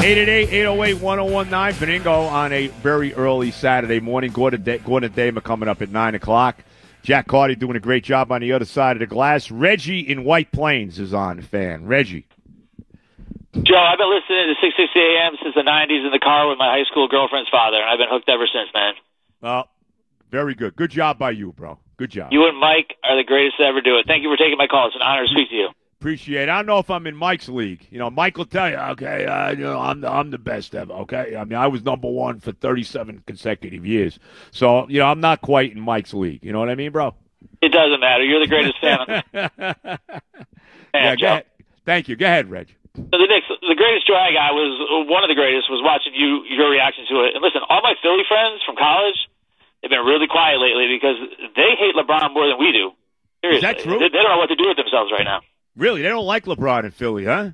888-808-1019. Beningo on a very early Saturday morning. Gordon Damer coming up at 9 o'clock. Jack Carty doing a great job on the other side of the glass. Reggie in White Plains is on, fan. Reggie. Joe, I've been listening to 660 AM since the 90s in the car with my high school girlfriend's father, and I've been hooked ever since, man. Well, very good. Good job by you, bro. Good job. You and Mike are the greatest to ever do it. Thank you for taking my call. It's an honor to speak to you. Appreciate it. I don't know if I'm in Mike's league. You know, Mike will tell you, okay, I'm the best ever, okay? I mean, I was number one for 37 consecutive years. So, you know, I'm not quite in Mike's league. You know what I mean, bro? It doesn't matter. You're the greatest fan. Yeah, go ahead. Thank you. Go ahead, Reg. So the greatest joy I got was, one of the greatest, was watching your reaction to it. And listen, all my Philly friends from college, they've been really quiet lately because they hate LeBron more than we do. Seriously. Is that true? They don't know what to do with themselves right now. Really? They don't like LeBron in Philly, huh?